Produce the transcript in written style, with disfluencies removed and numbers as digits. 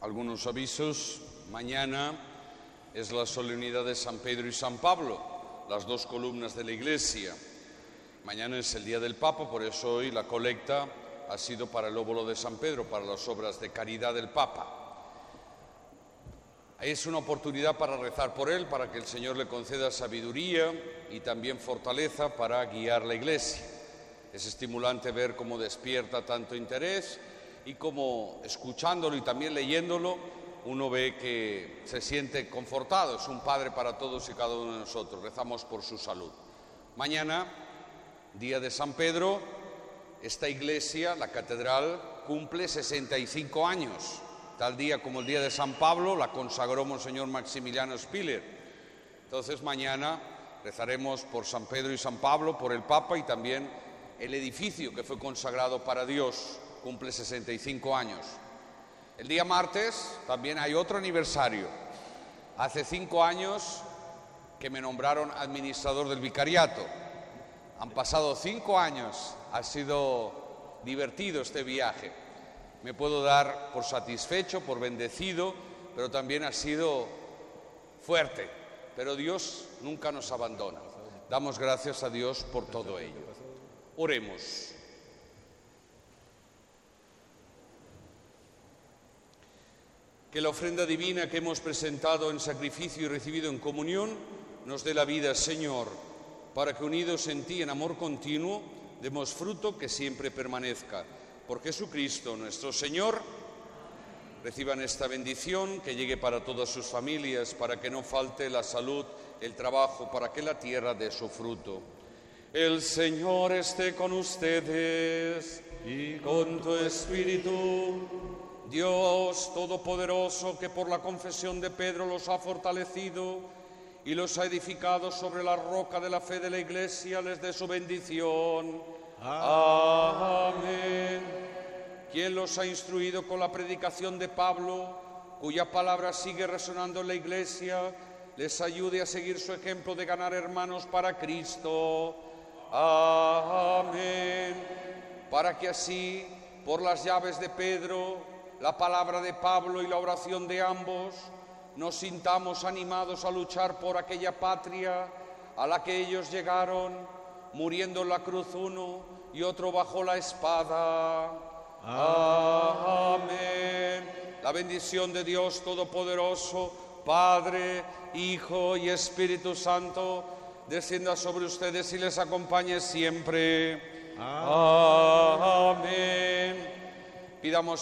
Algunos avisos. Mañana es la solemnidad de San Pedro y San Pablo, las dos columnas de la Iglesia. Mañana es el día del Papa, por eso hoy la colecta ha sido para el óbolo de San Pedro, para las obras de caridad del Papa. Es una oportunidad para rezar por él, para que el Señor le conceda sabiduría y también fortaleza para guiar la Iglesia. Es estimulante ver cómo despierta tanto interés y cómo, escuchándolo y también leyéndolo, uno ve que se siente confortado. Es un padre para todos y cada uno de nosotros. Rezamos por su salud. Mañana, día de San Pedro, esta iglesia, la catedral, cumple 65 años. Tal día como el día de San Pablo la consagró Monseñor Maximiliano Spiller. Entonces mañana rezaremos por San Pedro y San Pablo, por el Papa y también el edificio que fue consagrado para Dios. Cumple 65 años. El día martes también hay otro aniversario. Hace 5 años que me nombraron administrador del vicariato. Han pasado 5 años. Ha sido divertido este viaje. Me puedo dar por satisfecho, por bendecido, pero también ha sido fuerte. Pero Dios nunca nos abandona. Damos gracias a Dios por todo ello. Oremos. Que la ofrenda divina que hemos presentado en sacrificio y recibido en comunión nos dé la vida, Señor, para que unidos en ti en amor continuo demos fruto que siempre permanezca. Por Jesucristo nuestro Señor. Reciban esta bendición, que llegue para todas sus familias, para que no falte la salud, el trabajo, para que la tierra dé su fruto. El Señor esté con ustedes y con tu espíritu. Dios Todopoderoso, que por la confesión de Pedro los ha fortalecido y los ha edificado sobre la roca de la fe de la Iglesia, les dé su bendición. Amén. Quien los ha instruido con la predicación de Pablo, cuya palabra sigue resonando en la Iglesia, les ayude a seguir su ejemplo de ganar hermanos para Cristo. Amén. Para que así, por las llaves de Pedro, la palabra de Pablo y la oración de ambos, nos sintamos animados a luchar por aquella patria a la que ellos llegaron, muriendo en la cruz uno y otro bajo la espada. Amén. La bendición de Dios Todopoderoso, Padre, Hijo y Espíritu Santo, descienda sobre ustedes y les acompañe siempre. Amén. Pidamos